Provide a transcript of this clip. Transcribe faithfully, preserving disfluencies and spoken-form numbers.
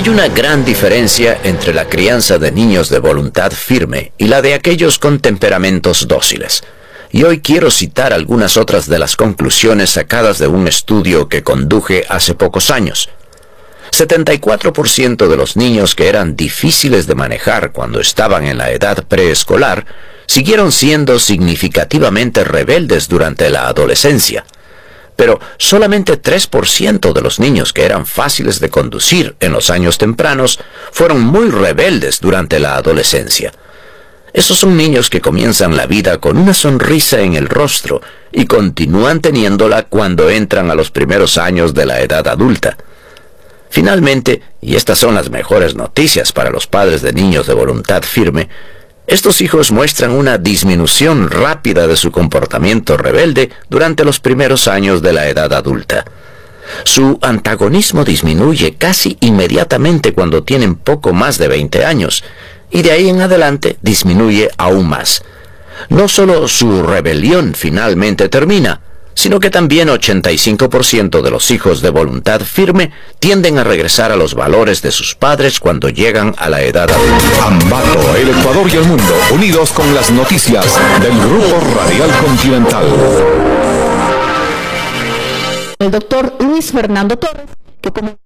Hay una gran diferencia entre la crianza de niños de voluntad firme y la de aquellos con temperamentos dóciles. Y hoy quiero citar algunas otras de las conclusiones sacadas de un estudio que conduje hace pocos años. setenta y cuatro por ciento de los niños que eran difíciles de manejar cuando estaban en la edad preescolar siguieron siendo significativamente rebeldes durante la adolescencia. Pero solamente tres por ciento de los niños que eran fáciles de conducir en los años tempranos fueron muy rebeldes durante la adolescencia. Esos son niños que comienzan la vida con una sonrisa en el rostro y continúan teniéndola cuando entran a los primeros años de la edad adulta. Finalmente, y estas son las mejores noticias para los padres de niños de voluntad firme, estos hijos muestran una disminución rápida de su comportamiento rebelde durante los primeros años de la edad adulta. Su antagonismo disminuye casi inmediatamente cuando tienen poco más de veinte años, y de ahí en adelante disminuye aún más. No solo su rebelión finalmente termina, sino que también ochenta y cinco por ciento de los hijos de voluntad firme tienden a regresar a los valores de sus padres cuando llegan a la edad adulta. Ambato, el Ecuador y el mundo, unidos con las noticias del Grupo Radial Continental. El doctor Luis Fernando Torres, que como